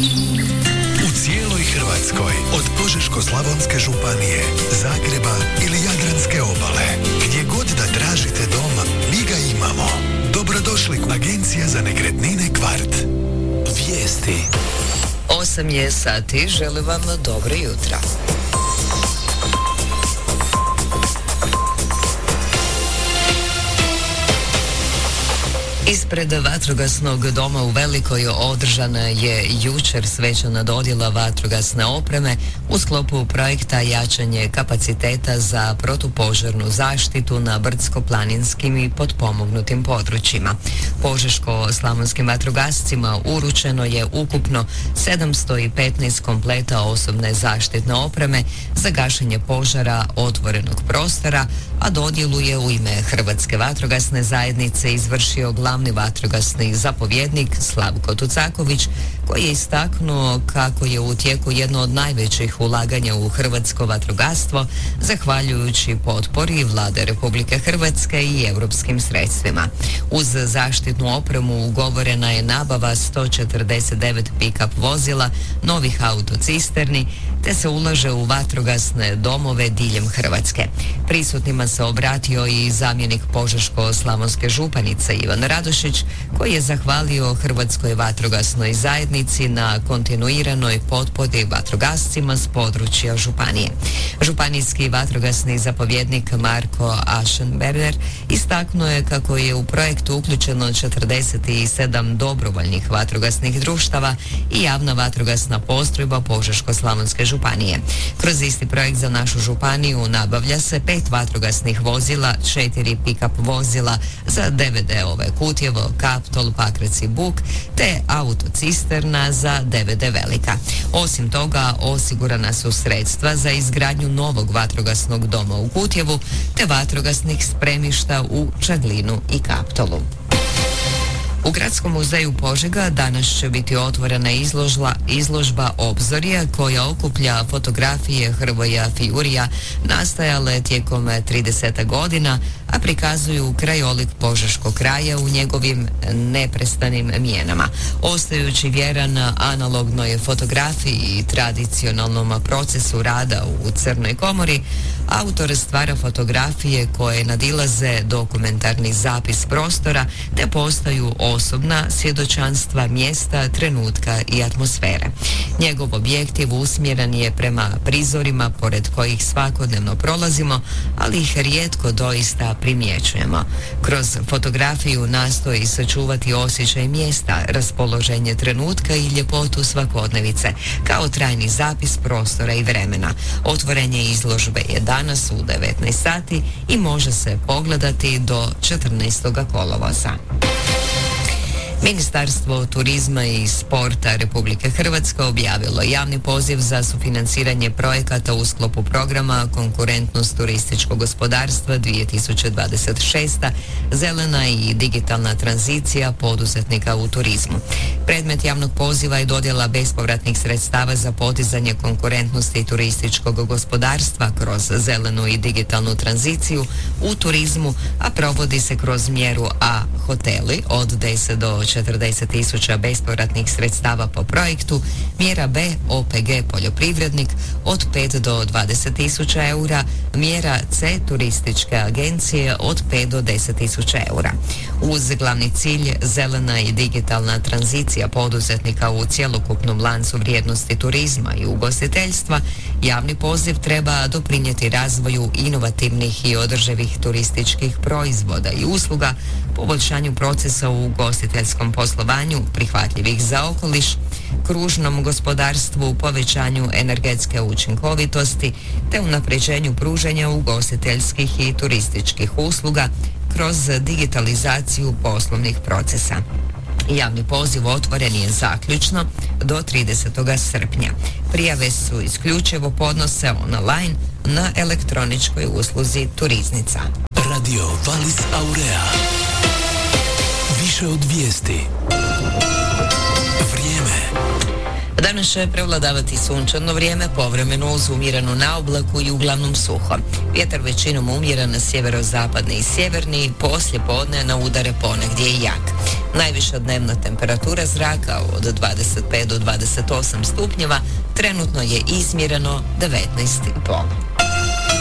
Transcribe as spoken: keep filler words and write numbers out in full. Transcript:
U cijeloj Hrvatskoj, od Požeško-slavonske županije, Zagreba ili Jadranske obale, gdje god da tražite dom, mi ga imamo. Dobrodošli u Agencija za nekretnine Kvart. Vijesti. osam je sati, želim vam dobro jutro. Ispred vatrogasnog doma u Velikoj održana je jučer svečana dodjela vatrogasne opreme u sklopu projekta jačanje kapaciteta za protupožarnu zaštitu na brdsko-planinskim i potpomognutim područjima. Požeško-slavonskim vatrogascima uručeno je ukupno sedamsto petnaest kompleta osobne zaštitne opreme za gašenje požara otvorenog prostora, a dodjelu je u ime Hrvatske vatrogasne zajednice izvršio glavni vatrogasni zapovjednik Slavko Tucaković, koji je istaknuo kako je u tijeku jedno od najvećih ulaganja u hrvatsko vatrogastvo, zahvaljujući potpori Vlade Republike Hrvatske i europskim sredstvima. Uz zaštitnu opremu ugovorena je nabava sto četrdeset devet pick-up vozila, novih autocisterni, te se ulaže u vatrogasne domove diljem Hrvatske. Prisutnima se obratio i zamjenik Požeško-slavonske županice Ivan Radošić, koji je zahvalio Hrvatskoj vatrogasnoj zajednici na kontinuiranoj potpori vatrogascima s područja županije. Županijski vatrogasni zapovjednik Marko Aschenberger istaknuo je kako je u projektu uključeno četrdeset sedam dobrovoljnih vatrogasnih društava i javna vatrogasna postrojba Požeško-slavonske županije. Kroz isti projekt za našu županiju nabavlja se pet vatrogasnih vozila, četiri pick-up vozila za D V D-ove Kutjevo, Kaptol, Pakrac i Buk, te autocisterna za D V D Velika. Osim toga, osigurana su sredstva za izgradnju novog vatrogasnog doma u Kutjevu, te vatrogasnih spremišta u Čaglinu i Kaptolu. U Gradskom muzeju Požega danas će biti otvorena izložba, izložba Obzorje koja okuplja fotografije Hrvoja Fijurija nastajale tijekom trideset godina, a prikazuju krajolik Požeškog kraja u njegovim neprestanim mijenama. Ostajući vjeran analognoj fotografiji i tradicionalnom procesu rada u Crnoj komori, autor stvara fotografije koje nadilaze dokumentarni zapis prostora te postaju osobna svjedočanstva mjesta, trenutka i atmosfere. Njegov objektiv usmjeren je prema prizorima pored kojih svakodnevno prolazimo, ali ih rijetko doista primjećujemo. Kroz fotografiju nastoji sačuvati osjećaj mjesta, raspoloženje trenutka i ljepotu svakodnevice, kao trajni zapis prostora i vremena. Otvorenje izložbe je danas u devetnaest sati i može se pogledati do četrnaestog kolovoza. Ministarstvo turizma i sporta Republike Hrvatske objavilo javni poziv za sufinanciranje projekata u sklopu programa Konkurentnost turističkog gospodarstva dvije tisuće dvadeset šesta. Zelena i digitalna tranzicija poduzetnika u turizmu. Predmet javnog poziva je dodjela bespovratnih sredstava za podizanje konkurentnosti turističkog gospodarstva kroz zelenu i digitalnu tranziciju u turizmu, a provodi se kroz mjeru A hoteli od deset do četrdeset tisuća bespovratnih sredstava po projektu, mjera B O P G poljoprivrednik od pet do dvadeset tisuća eura, mjera C turističke agencije od pet do deset tisuća eura. Uz glavni cilj zelena i digitalna tranzicija poduzetnika u cjelokupnom lancu vrijednosti turizma i ugostiteljstva, javni poziv treba doprinijeti razvoju inovativnih i održivih turističkih proizvoda i usluga, poboljšanju procesa u ugostiteljskom poslovanju prihvatljivih za okoliš, kružnom gospodarstvu, povećanju energetske učinkovitosti te unapređenju pružanja ugostiteljskih i turističkih usluga kroz digitalizaciju poslovnih procesa. Javni poziv otvoren je zaključno do tridesetog srpnja. Prijave su isključivo podnose online na elektroničkoj usluzi Turiznica. Radio Valis Aurea. Više od vijesti. Vrijeme. Danas će prevladavati sunčano vrijeme, povremeno uz umjerenu naoblaku i uglavnom suho. Vjetar većinom umjeren na sjeverozapadni i sjeverni, poslije podne na udare ponegdje i jak. Najviša dnevna temperatura zraka od dvadeset pet do dvadeset osam stupnjeva, trenutno je izmjereno devetnaest i pol.